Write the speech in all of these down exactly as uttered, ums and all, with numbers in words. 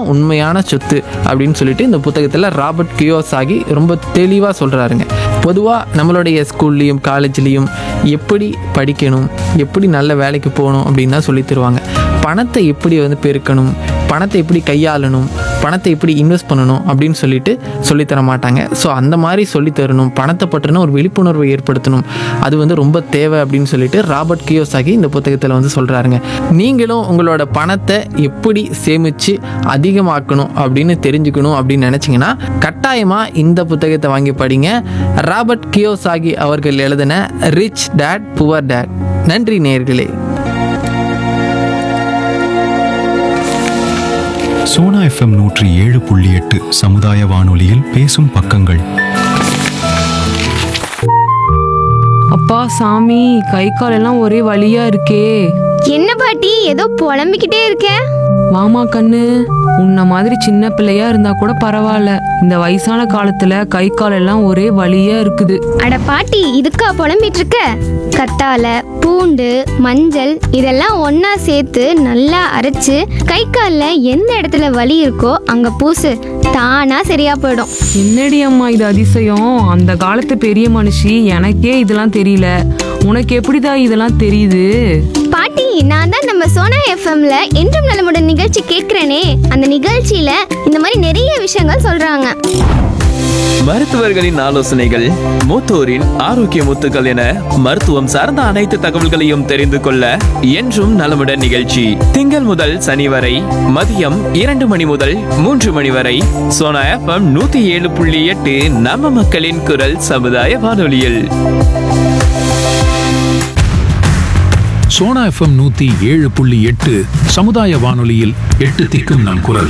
உண்மையான சொத்து அப்படின்னு சொல்லிட்டு இந்த புத்தகத்தில் ராபர்ட் கியோசாகி ரொம்ப தெளிவாக சொல்கிறாருங்க. பொதுவாக நம்மளுடைய ஸ்கூல்லையும் காலேஜ்லேயும் எப்படி படிக்கணும், எப்படி நல்ல வேலைக்கு போகணும் அப்படின்னு தான் சொல்லி தருவாங்க. பணத்தை எப்படி வந்து பெருக்கணும், பணத்தை எப்படி கையாளணும், பணத்தை எப்படி இன்வெஸ்ட் பண்ணணும் அப்படின்னு சொல்லிட்டு சொல்லித்தர மாட்டாங்க. ஸோ அந்த மாதிரி சொல்லித்தரணும், பணத்தை பற்றின ஒரு விழிப்புணர்வை ஏற்படுத்தணும், அது வந்து ரொம்ப தேவை அப்படின்னு சொல்லிட்டு ராபர்ட் கியோசாகி இந்த புத்தகத்தில் வந்து சொல்கிறாருங்க. நீங்களும் உங்களோட பணத்தை எப்படி சேமித்து அதிகமாக்கணும் அப்படின்னு தெரிஞ்சுக்கணும் அப்படின்னு நினச்சிங்கன்னா கட்டாயமாக இந்த புத்தகத்தை வாங்கி படிங்க. ராபர்ட் கியோசாகி அவர்கள் எழுதின ரிச் டேட் புவர் டேட். நன்றி நேயர்களே. சோனா எஃப்எம் நூற்றி ஏழு புள்ளி எட்டு சமுதாய வானொலியில் பேசும் பக்கங்கள். அப்பா சாமி, கை கால் எல்லாம் ஒரே வலியா இருக்கே. என்ன பாட்டி ஏதோ புலம்பிக்கிட்டே இருக்க? வாமா கண்ணு, உன்ன மாதிரி சின்ன பிள்ளையா இருந்தா கூட பரவாயில்ல, இந்த வயசான காலத்துல கை கால் எல்லாம் ஒரே வலியா இருக்குது. அட பாட்டி, இதுக்கா புலம்பிட்டு இருக்க? கத்தால, பூண்டு, மஞ்சள் இதெல்லாம் ஒன்னா சேர்த்து நல்லா அரைச்சு கை கால்ல எந்த இடத்துல வலி இருக்கோ அங்க பூசு, தானா சரியா போயிடும். என்னடி அம்மா இது அதிசயம், அந்த காலத்து பெரிய மனுஷி, எனக்கே இதெல்லாம் தெரியல, உனக்கு எப்படிதான் இதெல்லாம் தெரியுது? பாட்டி, நான் தான் நம்ம சோனா எஃப்எம்ல என்றும் நலமுடன் நிகழ்ச்சி கேட்கிறேனே, அந்த நிகழ்ச்சியில இந்த மாதிரி நிறைய விஷயங்கள் சொல்றாங்க. மருத்துவர்களின் ஆலோசனைகள், மூத்தோரின் ஆரோக்கிய முத்துக்கள் என மருத்துவம் சார்ந்த அனைத்து தகவல்களையும் தெரிந்து கொள்ள என்றும் நலமுடன் நிகழ்ச்சி திங்கள் முதல் சனி வரை மதியம் இரண்டு மணி முதல் மூன்று மணி வரை சோனா எஃப்எம் நூத்தி ஏழு புள்ளி எட்டு நம்ம மக்களின் குரல் சமுதாய வானொலியில். சோனா எஃப்எம் நூத்தி ஏழு புள்ளி எட்டு சமுதாய வானொலியில் எட்டு திக்கும் நம் குரல்.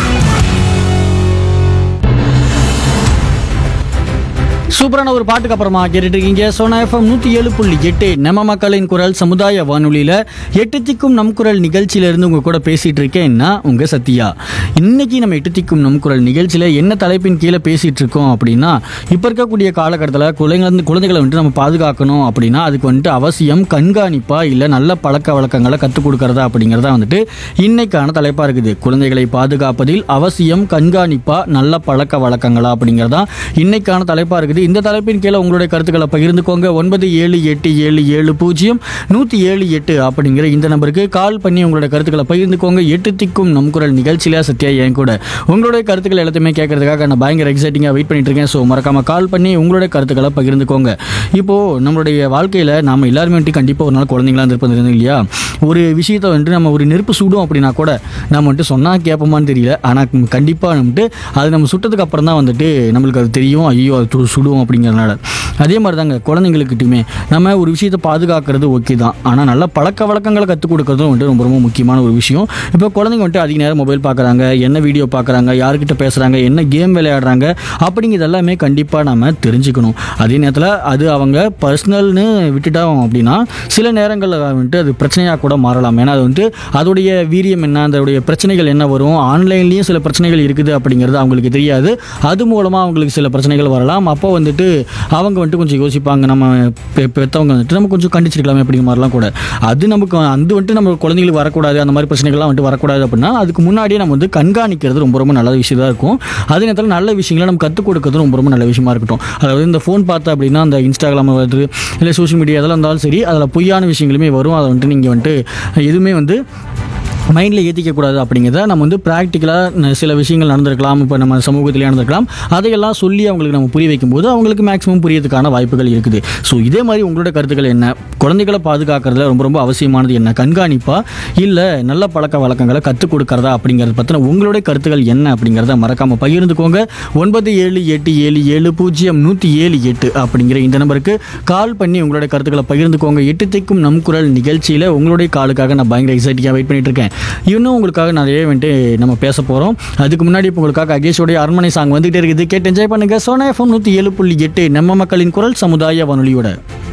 சூப்பரான ஒரு பாட்டுக்கு அப்புறமா கேட்டுட்டு இருக்கீங்க சோனா எஃப்எம் நூற்றி ஏழு புள்ளி எட்டு நம்ம மக்களின் குரல் சமுதாய வானொலியில் எட்டு திக்கும் நம் குரல் நிகழ்ச்சியிலேருந்து உங்கள் கூட பேசிகிட்டு இருக்கேன்னா உங்கள் சத்யா. இன்றைக்கி நம்ம எட்டு திக்கும் நம் குரல் நிகழ்ச்சியில் என்ன தலைப்பின் கீழே பேசிகிட்டு இருக்கோம் அப்படின்னா, இப்போ இருக்கக்கூடிய காலகட்டத்தில் குழந்தைங்க குழந்தைகளை வந்துட்டு நம்ம பாதுகாக்கணும் அப்படின்னா அதுக்கு வந்துட்டு அவசியம் கண்காணிப்பாக இல்லை நல்ல பழக்க வழக்கங்களை கற்றுக் கொடுக்கறதா அப்படிங்கிறதா வந்துட்டு இன்னைக்கான தலைப்பாக இருக்குது. குழந்தைகளை பாதுகாப்பதில் அவசியம் கண்காணிப்பாக நல்ல பழக்க வழக்கங்களா அப்படிங்கிறதா இன்னைக்கான தலைப்பாக இருக்குது. இந்த தலைப்பின் கீழே உங்களுடைய கருத்துக்களை பகிர்ந்துக்கோங்க. ஒன்பது ஏழு எட்டு ஏழு ஏழு பூஜ்ஜியம் நூற்றி ஏழு எட்டு அப்படிங்கிற இந்த நம்பருக்கு கால் பண்ணி உங்களுடைய கருத்துக்களை பகிர்ந்துக்கோங்க. எட்டு திக்கும் நம் குரல் நிகழ்ச்சியில சத்யா என் கூட உங்களுடைய கருத்துக்கள் எல்லாத்தையுமே கேட்கறதுக்காக நான் பயங்கர எக்ஸைட்டிங்காக வெயிட் பண்ணிட்டு இருக்கேன். ஸோ மறக்காம கால் பண்ணி உங்களுடைய கருத்துக்களை பகிர்ந்துக்கோங்க. இப்போது நம்மளுடைய வாழ்க்கையில் நம்ம எல்லாருமே வந்துட்டு கண்டிப்பாக ஒரு நாள் குழந்தைங்களா இருப்பது இல்லையா? ஒரு விஷயத்தை வந்துட்டு நம்ம ஒரு நெருப்பு சுடும் அப்படின்னா கூட நம்ம வந்துட்டு சொன்னால் கேட்போமான்னு தெரியல, ஆனால் கண்டிப்பாக வந்துட்டு அது நம்ம சுட்டதுக்கு அப்புறம் தான் வந்துட்டு நம்மளுக்கு அது தெரியும், ஐயோ அது சுடும் அப்படிங்கிறதுனால. அதே மாதிரி தாங்க குழந்தைங்களுக்கிட்டுமே நம்ம ஒரு விஷயத்தை பாதுகாக்கிறது ஓகே தான், ஆனால் நல்ல பழக்க வழக்கங்களை கற்றுக் கொடுக்கறதும் வந்துட்டு ரொம்ப ரொம்ப முக்கியமான ஒரு விஷயம். இப்போ குழந்தைங்க வந்துட்டு அதிக நேரம் மொபைல் பார்க்குறாங்க, என்ன வீடியோ பார்க்குறாங்க, யார்கிட்ட பேசுகிறாங்க, என்ன கேம் விளையாடுறாங்க அப்படிங்கிறது எல்லாமே கண்டிப்பாக நம்ம தெரிஞ்சுக்கணும். அதே நேரத்தில் அது அவங்க பர்சனல்னு விட்டுட்டோம் அப்படின்னா சில நேரங்களில் வந்துட்டு அது பிரச்சனையாக கூட மாறலாம். ஏன்னா அது வந்துட்டு அதோடைய வீரியம் என்ன, அதோடைய பிரச்சனைகள் என்ன வரும், ஆன்லைன்லேயும் சில பிரச்சனைகள் இருக்குது அப்படிங்கிறது அவங்களுக்கு தெரியாது. அது மூலமாக அவங்களுக்கு சில பிரச்சனைகள் வரலாம். அப்போ வந்துட்டு அவங்க வந்துட்டு கொஞ்சம் யோசிப்பாங்க, நம்ம பெற்றவங்க வந்துட்டு நம்ம கொஞ்சம் கண்டிச்சிருக்கலாமே அப்படிங்கிற மாதிரிலாம் கூட. அது நமக்கு அது வந்துட்டு நம்ம குழந்தைங்களுக்கு வரக்கூடாது, அந்த மாதிரி பிரச்சனைகள்லாம் வந்துட்டு வரக்கூடாது அப்படின்னா அதுக்கு முன்னாடியே நம்ம வந்து கண்காணிக்கிறது ரொம்ப ரொம்ப நல்ல விஷயம் தான் இருக்கும். அதே நேரத்தில் நல்ல விஷயங்களை நம்ம கற்றுக் கொடுக்கறது ரொம்ப ரொம்ப நல்ல விஷயமா இருக்கட்டும். அதாவது இந்த ஃபோன் பார்த்தா அப்படின்னா அந்த இன்ஸ்டாகிராம் வருது இல்லை சோஷியல் மீடியா அதெல்லாம் இருந்தாலும் சரி, அதில் பொய்யான விஷயங்களுமே வரும். அதை வந்துட்டு நீங்கள் வந்துட்டு எதுவுமே வந்து மைண்டில் ஏற்றிக்கக்கூடாது அப்படிங்கிறத நம்ம வந்து ப்ராக்டிக்கலாக சில விஷயங்கள் நடந்திருக்கலாம், இப்போ நம்ம சமூகத்திலே நடந்திருக்கலாம், அதையெல்லாம் சொல்லி அவங்களுக்கு நம்ம புரிய வைக்கும்போது அவங்களுக்கு மேக்ஸிமம் புரியறதுக்கான வாய்ப்புகள் இருக்குது. ஸோ இதே மாதிரி உங்களோட கருத்துக்கள் என்ன, குழந்தைகளை பாதுகாக்கிறதுல ரொம்ப ரொம்ப அவசியமானது என்ன, கண்காணிப்பாக இல்லை நல்ல பழக்க வழக்கங்களை கற்றுக் கொடுக்கறதா அப்படிங்கிறத பற்றின உங்களுடைய கருத்துக்கள் என்ன அப்படிங்கிறத மறக்காமல் பகிர்ந்துக்கோங்க. ஒன்பது ஏழு எட்டு ஏழு ஏழு பூஜ்ஜியம் நூற்றி ஏழு எட்டு அப்படிங்கிற இந்த நம்பருக்கு கால் பண்ணி உங்களுடைய கருத்துக்களை பகிர்ந்துக்கோங்க. எட்டு திக்கும் நம் குரல் நிகழ்ச்சியில் உங்களுடைய காலுக்காக நான் பயங்கர எக்ஸைட்டிங்காக வெயிட் பண்ணிட்டு இருக்கேன். இன்னும் உங்களுக்காக நிறைய வந்துட்டு நம்ம பேச போகிறோம். அதுக்கு முன்னாடி இப்போ உங்களுக்காக அகேஷோடைய அரண்மனை சாங் வந்துகிட்டே இருக்குது, கேட்டு என்ஜாய் பண்ணுங்கள். சோனா எஃப்எம் நூற்றி ஏழு புள்ளி எட்டு நம்ம மக்களின் குரல் சமுதாய வானொலியோட.